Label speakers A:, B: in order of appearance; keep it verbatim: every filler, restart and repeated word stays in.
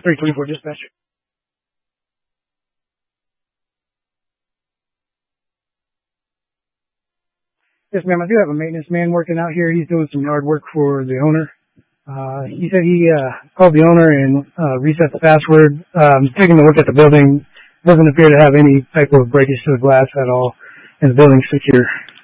A: three twenty-four dispatch. Yes, ma'am. I do have a maintenance man working out here. He's doing some yard work for the owner. Uh, he said he uh, called the owner and uh, reset the password. Um, taking a look at the building, doesn't appear to have any type of breakage to the glass at all, and the building's secure.